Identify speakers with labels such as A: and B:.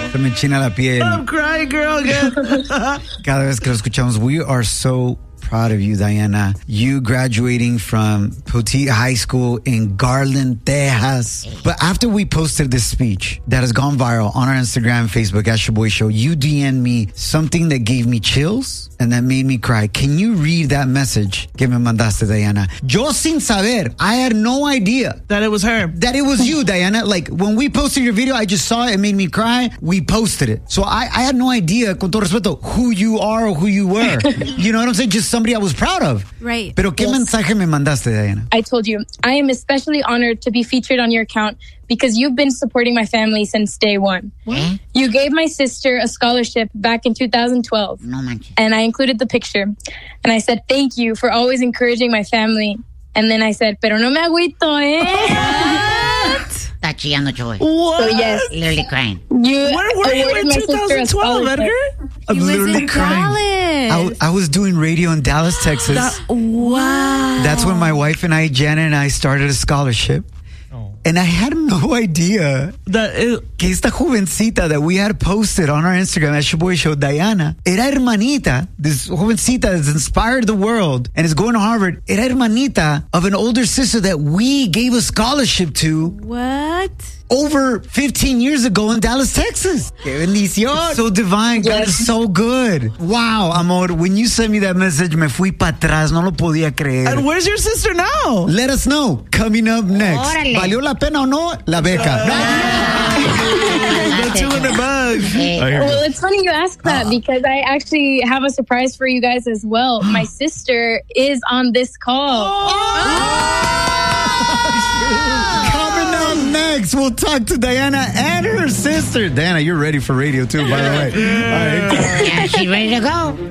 A: Se me enchina la piel.
B: I'm crying, girl.
A: Cada vez que lo escuchamos, we are so proud of you, Diana. You graduating from Poteet High School in Garland, Texas. But after we posted this speech that has gone viral on our Instagram, Facebook, at Shoboy Show, you DM'd me something that gave me chills and that made me cry. Can you read that message que me mandaste, Diana? Yo sin saber, I had no idea
B: that it was her.
A: That it was you, Diana. Like, when we posted your video, I just saw it. It made me cry. We posted it. So I had no idea, con todo respeto, who you are or who you were. You know what I'm saying? Just somebody I was proud of.
C: Right.
A: Pero ¿qué mensaje me mandaste, Diana?
D: I told you, I am especially honored to be featured on your account because you've been supporting my family since day one.
C: What?
D: You gave my sister a scholarship back in 2012.
C: No manches.
D: And I included the picture. And I said, thank you for always encouraging my family. And then I said, pero no me agüito, eh?
C: Está chillando, Choy.
D: So yes,
C: Literally crying.
D: you
B: Where were you
D: awarded
B: in
D: my sister a
B: 2012,
D: scholarship.
B: Edgar?
A: I'm
C: He was
A: literally
C: in
A: crying.
C: Dallas.
A: I was doing radio in Dallas, Texas.
C: Wow.
A: That's when my wife and I, Janet and I, started a scholarship. And I had no idea que esta jovencita that we had posted on our Instagram at Shoboy Show, Diana, era hermanita, this jovencita that's inspired the world and is going to Harvard, era hermanita of an older sister that we gave a scholarship to.
C: What?
A: Over 15 years ago in Dallas, Texas. ¡Qué bendición! So divine. God is so good. Wow, amor. When you sent me that message, me fui para atrás. No lo podía creer.
B: And where's your sister now?
A: Let us know. Coming up next.
C: Órale.
A: ¿Valió la pena o no? La beca.
B: The $200.
D: Well, it's funny you ask that because I actually have a surprise for you guys as well. My sister is on this call.
A: Coming up next, we'll talk to Diana and her sister. Diana, you're ready for radio too, by the way. All right.
C: Yeah, she's ready to go.